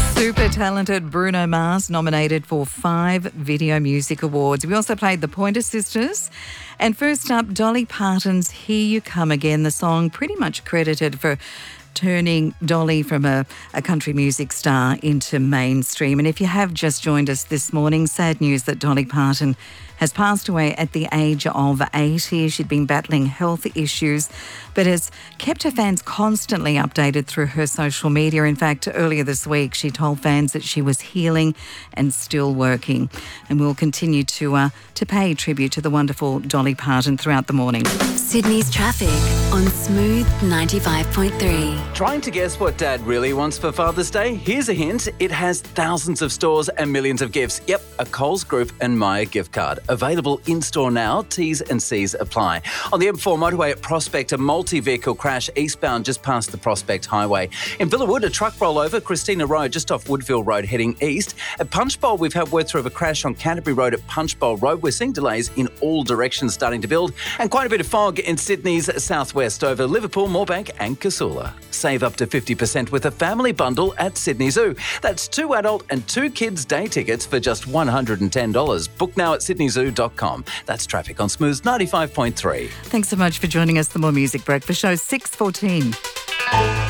Super talented Bruno Mars nominated for 5 Video Music Awards. We also played the Pointer Sisters. And first up, Dolly Parton's Here You Come Again, the song pretty much credited for turning Dolly from a country music star into mainstream. And if you have just joined us this morning, sad news that Dolly Parton has passed away at the age of 80. She'd been battling health issues, but has kept her fans constantly updated through her social media. In fact, earlier this week, she told fans that she was healing and still working. And we'll continue to pay tribute to the wonderful Dolly Parton throughout the morning. Sydney's traffic on Smooth 95.3. Trying to guess what Dad really wants for Father's Day? Here's a hint. It has thousands of stores and millions of gifts. Yep, a Coles Group and Myer gift card. Available in-store now. T's and C's apply. On the M4 motorway at Prospect, a multi-vehicle crash eastbound just past the Prospect Highway. In Villawood, a truck rollover, Christina Road, just off Woodville Road heading east. At Punchbowl, we've had word through of a crash on Canterbury Road at Punchbowl Road. We're seeing delays in all directions starting to build. And quite a bit of fog in Sydney's southwest over Liverpool, Moorebank and Casula. Save up to 50% with a family bundle at Sydney Zoo. That's 2 adult and 2 kids day tickets for just $110. Book now at sydneyzoo.com. That's traffic on Smooth 95.3. Thanks so much for joining us. The More Music Breakfast Show, 6:14.